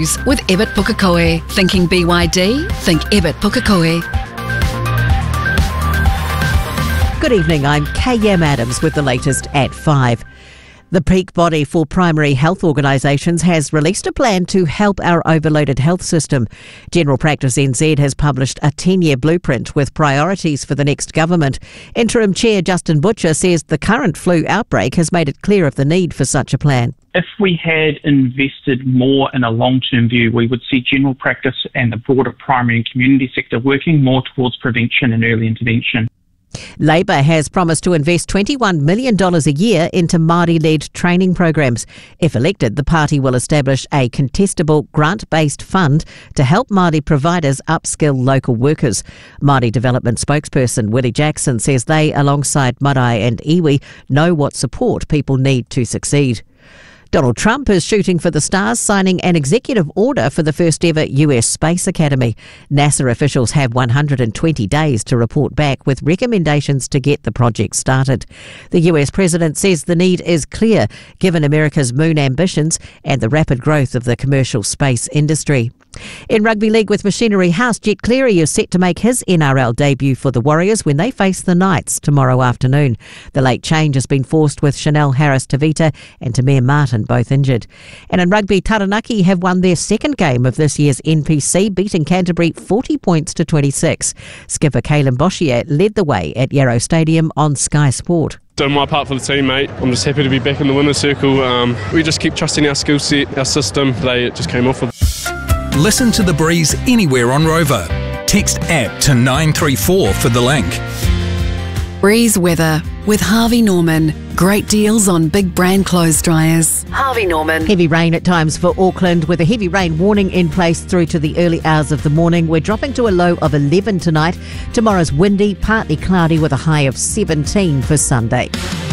News with Ebert Pukekohe. Thinking BYD? Think Ebert Pukekohe. Good evening, I'm KM Adams with the latest at 5. The peak body for primary health organisations has released a plan to help our overloaded health system. General Practice NZ has published a 10-year blueprint with priorities for the next government. Interim Chair Justin Butcher says the current flu outbreak has made it clear of the need for such a plan. If we had invested more in a long-term view, we would see general practice and the broader primary and community sector working more towards prevention and early intervention. Labour has promised to invest $21 million a year into Māori-led training programs. If elected, the party will establish a contestable grant-based fund to help Māori providers upskill local workers. Māori Development spokesperson Willie Jackson says they, alongside Marae and iwi, know what support people need to succeed. Donald Trump is shooting for the stars, signing an executive order for the first ever US Space Academy. NASA officials have 120 days to report back with recommendations to get the project started. The US president says the need is clear, given America's moon ambitions and the rapid growth of the commercial space industry. In rugby league with Machinery House, Jet Cleary is set to make his NRL debut for the Warriors when they face the Knights tomorrow afternoon. The late change has been forced with Chanel Harris-Tavita and Tamir Martin both injured. And in rugby, Taranaki have won their second game of this year's NPC, beating Canterbury 40 points to 26. Skipper Caelan Boshier led the way at Yarrow Stadium on Sky Sport. Done my part for the team, mate. I'm just happy to be back in the winner's circle. We just keep trusting our skill set, our system. Today it just came off with. Listen to The Breeze anywhere on Rover. Text app to 934 for the link. Breeze weather with Harvey Norman. Great deals on big brand clothes dryers. Harvey Norman. Heavy rain at times for Auckland, with a heavy rain warning in place through to the early hours of the morning. We're dropping to a low of 11 tonight. Tomorrow's windy, partly cloudy with a high of 17 for Sunday.